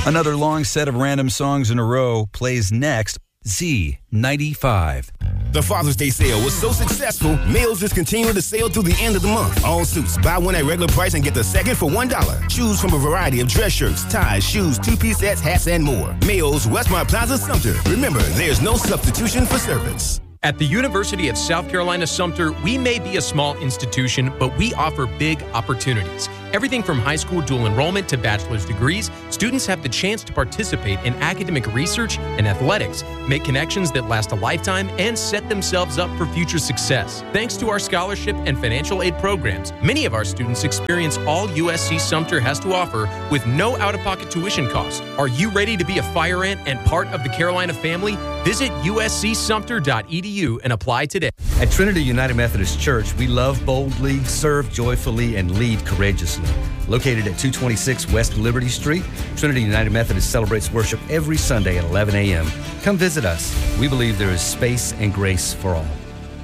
Another long set of random songs in a row plays next. Z95. The Father's Day sale was so successful, Mills is continuing the sale through the end of the month. All suits, buy one at regular price and get the second for $1. Choose from a variety of dress shirts, ties, shoes, two-piece sets, hats, and more. Mills, Westmont Plaza, Sumter. Remember, there's no substitution for service. At the University of South Carolina Sumter, we may be a small institution, but we offer big opportunities. Everything from high school dual enrollment to bachelor's degrees, students have the chance to participate in academic research and athletics, make connections that last a lifetime, and set themselves up for future success. Thanks to our scholarship and financial aid programs, many of our students experience all USC Sumter has to offer with no out-of-pocket tuition costs. Are you ready to be a fire ant and part of the Carolina family? Visit uscsumter.edu and apply today. At Trinity United Methodist Church, we love boldly, serve joyfully, and lead courageously. Located at 226 West Liberty Street, Trinity United Methodist celebrates worship every Sunday at 11 a.m. Come visit us. We believe there is space and grace for all.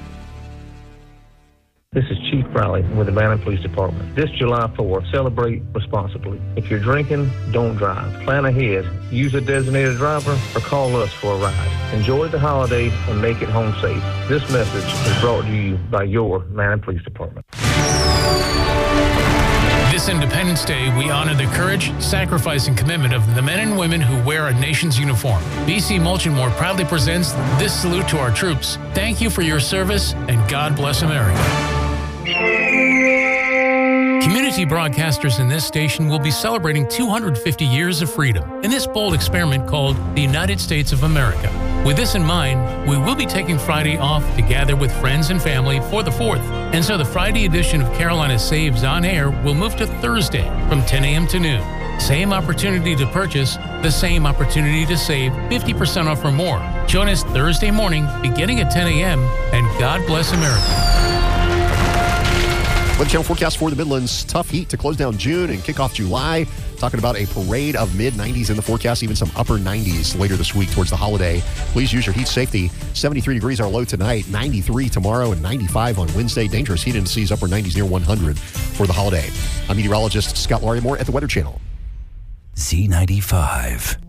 This is Chief Riley with the Banner Police Department. This July 4th, celebrate responsibly. If you're drinking, don't drive. Plan ahead. Use a designated driver or call us for a ride. Enjoy the holiday and make it home safe. This message is brought to you by your Banner Police Department. This Independence Day, we honor the courage, sacrifice, and commitment of the men and women who wear our nation's uniform. BC Mulch & More proudly presents this salute to our troops. Thank you for your service, and God bless America. Community broadcasters in this station will be celebrating 250 years of freedom in this bold experiment called the United States of America. With this in mind, we will be taking Friday off to gather with friends and family for the 4th. And so the Friday edition of Carolina Saves on Air will move to Thursday from 10 a.m. to noon. Same opportunity to purchase, the same opportunity to save 50% off or more. Join us Thursday morning beginning at 10 a.m. and God bless America. Weather Channel forecast for the Midlands. Tough heat to close down June and kick off July. Talking about a parade of mid-90s in the forecast, even some upper 90s later this week towards the holiday. Please use your heat safety. 73 degrees our low tonight, 93 tomorrow, and 95 on Wednesday. Dangerous heat indices upper 90s near 100 for the holiday. I'm meteorologist Scott Larimore at the Weather Channel. Z95.